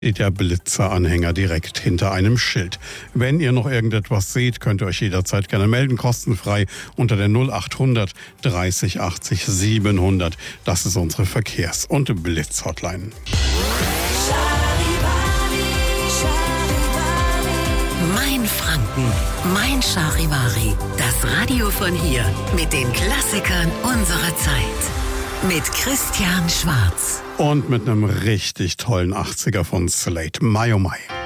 steht der Blitzer-Anhänger direkt hinter einem Schild. Wenn ihr noch irgendetwas seht, könnt ihr euch jederzeit gerne melden, kostenfrei unter der 0800 30 80 700. Das ist unsere Verkehrs- und Blitz-Hotline. Mein Franken, mein Charivari. Das Radio von hier mit den Klassikern unserer Zeit. Mit Christian Schwarz. Und mit einem richtig tollen 80er von Slate, My Oh My.